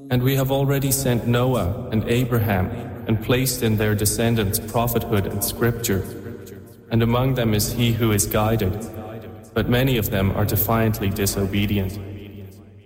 And we have already sent Noah and Abraham and placed in their descendants prophethood and scripture. And among them is he who is guided, but many of them are defiantly disobedient.